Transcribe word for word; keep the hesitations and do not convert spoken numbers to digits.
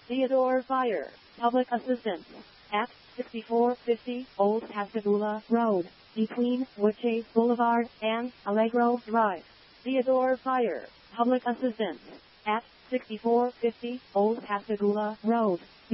Theodore Fire, Public Assistance, at sixty-four fifty Old Pascagoula Road, between Woodchase Boulevard and Allegro Drive. Theodore Fire, Public Assistance, at sixty-four fifty Old Pascagoula Road,